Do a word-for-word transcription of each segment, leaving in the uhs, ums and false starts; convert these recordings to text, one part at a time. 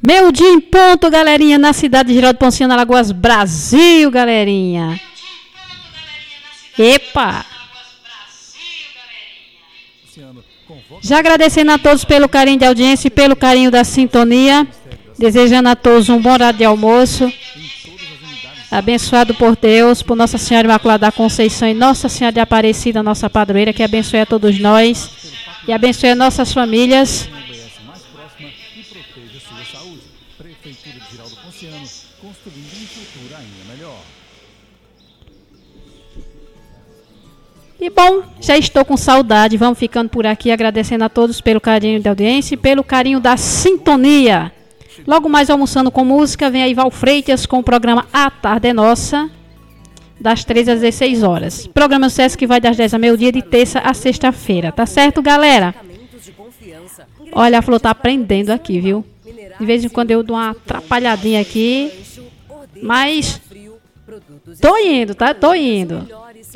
Meio dia em ponto, galerinha, na cidade de Geraldo Ponciano, Alagoas, Brasil, galerinha. Epa! Já agradecendo a todos pelo carinho de audiência e pelo carinho da sintonia. Desejando a todos um bom horário de almoço. Abençoado por Deus, por Nossa Senhora Imaculada da Conceição e Nossa Senhora de Aparecida, nossa padroeira, que abençoe a todos nós e abençoe as nossas famílias. E bom, já estou com saudade, vamos ficando por aqui, agradecendo a todos pelo carinho da audiência e pelo carinho da sintonia. Logo mais almoçando com música, vem aí Val Freitas com o programa A Tarde é Nossa, das treze às dezesseis horas. Programa Sucesso que vai das dez ao meio-dia, de terça a sexta-feira, tá certo, galera? Olha, a Flor tá aprendendo aqui, viu? De vez em quando eu dou uma atrapalhadinha aqui, mas tô indo, tá? Tô indo.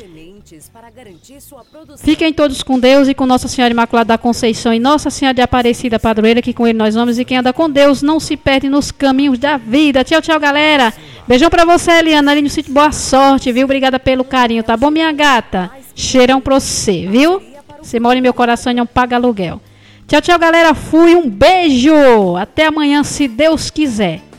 Fiquem todos com Deus e com Nossa Senhora Imaculada da Conceição e Nossa Senhora de Aparecida Padroeira, que com Ele nós vamos, e quem anda com Deus não se perde nos caminhos da vida. Tchau, tchau, galera. Beijão pra você, Eliana, ali no sítio. Boa sorte, viu? Obrigada pelo carinho, tá bom, minha gata? Cheirão pra você, viu? Você mora em meu coração e não paga aluguel. Tchau, tchau, galera. Fui, um beijo. Até amanhã, se Deus quiser.